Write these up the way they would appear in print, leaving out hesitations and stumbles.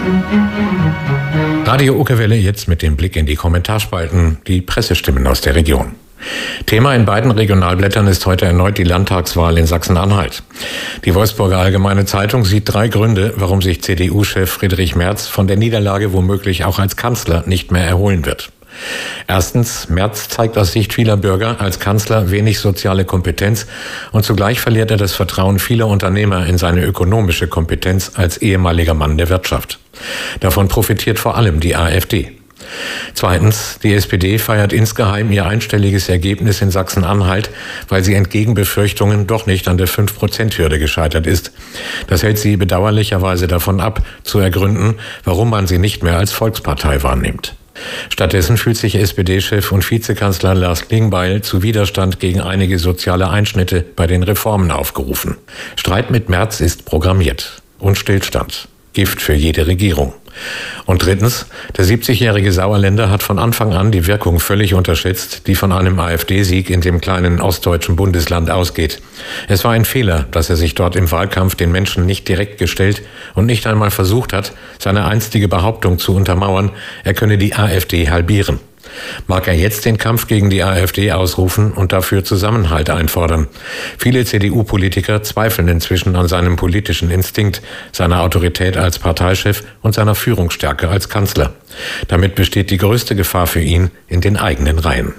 Radio Uckerwelle jetzt mit dem Blick in die Kommentarspalten, die Pressestimmen aus der Region. Thema in beiden Regionalblättern ist heute erneut die Landtagswahl in Sachsen-Anhalt. Die Wolfsburger Allgemeine Zeitung sieht 3 Gründe, warum sich CDU-Chef Friedrich Merz von der Niederlage womöglich auch als Kanzler nicht mehr erholen wird. Erstens, Merz zeigt aus Sicht vieler Bürger als Kanzler wenig soziale Kompetenz und zugleich verliert er das Vertrauen vieler Unternehmer in seine ökonomische Kompetenz als ehemaliger Mann der Wirtschaft. Davon profitiert vor allem die AfD. Zweitens, die SPD feiert insgeheim ihr einstelliges Ergebnis in Sachsen-Anhalt, weil sie entgegen Befürchtungen doch nicht an der 5%-Hürde gescheitert ist. Das hält sie bedauerlicherweise davon ab, zu ergründen, warum man sie nicht mehr als Volkspartei wahrnimmt. Stattdessen fühlt sich SPD-Chef und Vizekanzler Lars Klingbeil zu Widerstand gegen einige soziale Einschnitte bei den Reformen aufgerufen. Streit mit Merz ist programmiert und Stillstand. Gift für jede Regierung. Und drittens, der 70-jährige Sauerländer hat von Anfang an die Wirkung völlig unterschätzt, die von einem AfD-Sieg in dem kleinen ostdeutschen Bundesland ausgeht. Es war ein Fehler, dass er sich dort im Wahlkampf den Menschen nicht direkt gestellt und nicht einmal versucht hat, seine einstige Behauptung zu untermauern, er könne die AfD halbieren. Mag er jetzt den Kampf gegen die AfD ausrufen und dafür Zusammenhalt einfordern? Viele CDU-Politiker zweifeln inzwischen an seinem politischen Instinkt, seiner Autorität als Parteichef und seiner Führungsstärke als Kanzler. Damit besteht die größte Gefahr für ihn in den eigenen Reihen.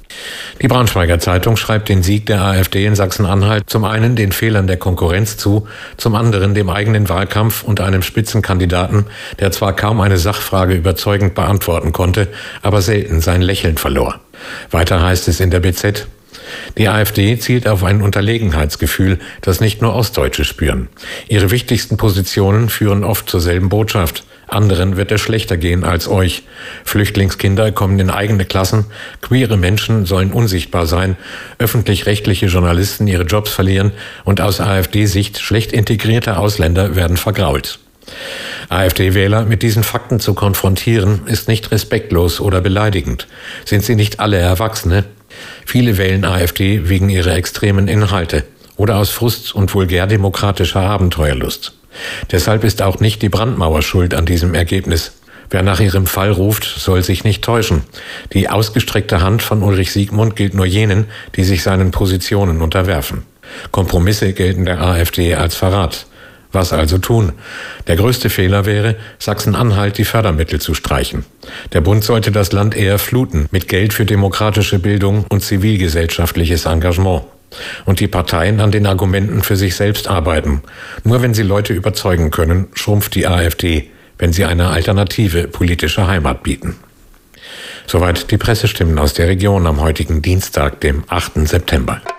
Die Braunschweiger Zeitung schreibt den Sieg der AfD in Sachsen-Anhalt zum einen den Fehlern der Konkurrenz zu, zum anderen dem eigenen Wahlkampf und einem Spitzenkandidaten, der zwar kaum eine Sachfrage überzeugend beantworten konnte, aber selten sein Lächeln verlor. Weiter heißt es in der BZ: Die AfD zielt auf ein Unterlegenheitsgefühl, das nicht nur Ostdeutsche spüren. Ihre wichtigsten Positionen führen oft zur selben Botschaft. Anderen wird es schlechter gehen als euch. Flüchtlingskinder kommen in eigene Klassen, queere Menschen sollen unsichtbar sein, öffentlich-rechtliche Journalisten ihre Jobs verlieren und aus AfD-Sicht schlecht integrierte Ausländer werden vergrault. AfD-Wähler mit diesen Fakten zu konfrontieren, ist nicht respektlos oder beleidigend. Sind sie nicht alle Erwachsene? Viele wählen AfD wegen ihrer extremen Inhalte oder aus Frust und vulgär-demokratischer Abenteuerlust. Deshalb ist auch nicht die Brandmauer schuld an diesem Ergebnis. Wer nach ihrem Fall ruft, soll sich nicht täuschen. Die ausgestreckte Hand von Ulrich Siegmund gilt nur jenen, die sich seinen Positionen unterwerfen. Kompromisse gelten der AfD als Verrat. Was also tun? Der größte Fehler wäre, Sachsen-Anhalt die Fördermittel zu streichen. Der Bund sollte das Land eher fluten mit Geld für demokratische Bildung und zivilgesellschaftliches Engagement. Und die Parteien an den Argumenten für sich selbst arbeiten. Nur wenn sie Leute überzeugen können, schrumpft die AfD, wenn sie eine alternative politische Heimat bieten. Soweit die Pressestimmen aus der Region am heutigen Dienstag, dem 8. September.